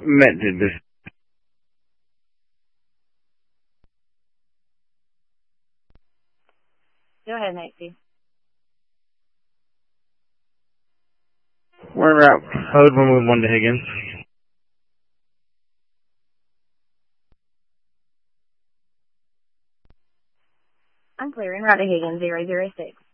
Met did this. Go ahead, Maxie. We're out code when we move on to Higgins. I'm clearing right to Higgins 006.